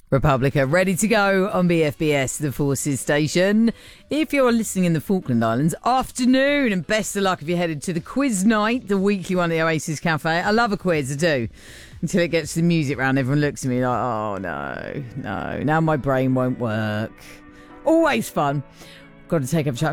Republica, ready to go on BFBS, the Forces station. If you're listening in the Falkland Islands, afternoon, and best of luck if you're headed to the quiz night, the weekly one at the Oasis Cafe. I love a quiz, I do. Until it gets to the music round, everyone looks at me like, oh no, now my brain won't work. Always fun. Got to take up a chat.